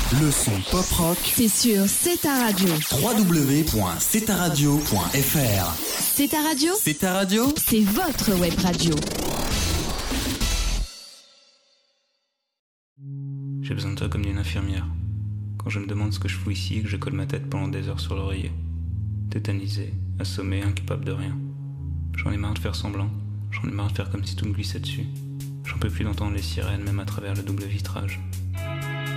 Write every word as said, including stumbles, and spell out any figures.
Le son pop-rock, c'est sur C'est ta radio. w w w point c'est ta radio point f r. C'est ta radio. C'est ta radio. C'est votre web radio. J'ai besoin de toi comme d'une infirmière. Quand je me demande ce que je fous ici et que je colle ma tête pendant des heures sur l'oreiller. Tétanisé, assommé, incapable de rien. J'en ai marre de faire semblant. J'en ai marre de faire comme si tout me glissait dessus. J'en peux plus d'entendre les sirènes, même à travers le double vitrage.